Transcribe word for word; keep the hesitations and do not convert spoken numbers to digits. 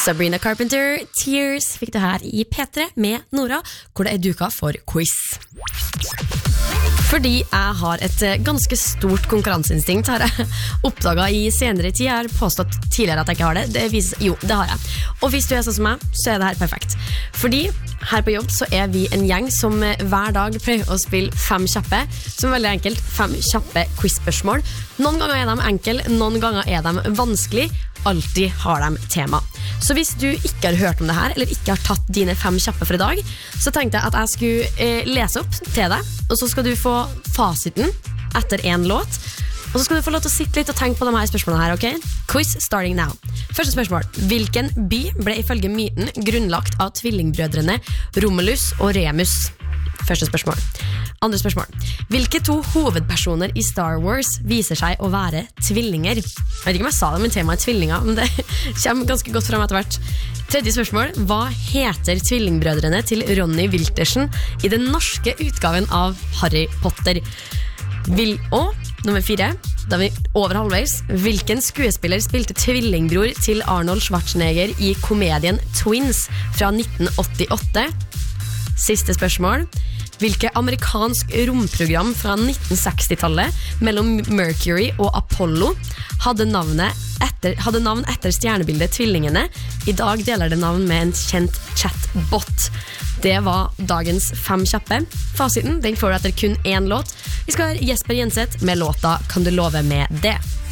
Sabrina Carpenter, Tears fikk du her i P tre med Nora, hvor det er duka for quiz. Fordi jeg har et ganske stort konkurranseinstinkt, har jeg oppdaget i senere tid. Jeg har påstått tidligere at jeg ikke har det. Det viser, jo, det har jeg. Og hvis du er sånn som meg, så er det her perfekt. Fordi her på jobb så er vi en gjeng som hver dag prøver å spille fem kjappe, som er veldig enkelt, fem kjappe quiz-spørsmål. Noen ganger er de enkle, noen ganger er de vanskelig. Alltid har de tema. Så hvis du ikke har hørt om det her, eller ikke har tatt dine fem kjappe for i dag, så tenkte jeg at jeg skulle eh, lese opp til deg, og så skal du få fasiten etter en låt, og så skal du få lov til å sitte litt og tenke på de her spørsmålene her, ok? Quiz starting now. Første spørsmål. Hvilken by ble ifølge myten grunnlagt av tvillingbrødrene Romulus og Remus? Første spørsmål. Andre spørsmål. Hvilke to hovedpersoner i Star Wars viser seg å være tvillinger? Jeg vet ikke om jeg sa det, men temaet er tvillinger, men det kommer ganske godt frem etter hvert. Tredje spørsmål. Hva heter tvillingbrødrene til Ronny Wiltersen i den norske utgaven av Harry Potter? Vil, og nummer fire, da er vi over halvveis. Hvilken skuespiller spilte tvillingbror til Arnold Schwarzenegger i komedien Twins fra nitten åttiåtte? Siste spørsmål. Hvilke amerikansk romprogram fra nitten seksti-tallet mellom Mercury og Apollo hadde, etter, hadde navn etter stjernebildet Tvillingene? I dag deler det navn med en kjent chatbot. Det var dagens fem kjappe. Fasiten den får du etter kun én låt. Vi skal høre Jesper Jenseth med låta Kan du love med det?